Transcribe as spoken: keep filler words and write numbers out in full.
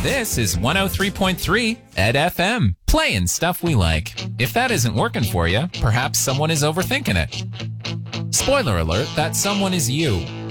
This is one oh three point three Ed F M, playing stuff we like. If that isn't working for you, perhaps someone is overthinking it. Spoiler alert, that someone is you.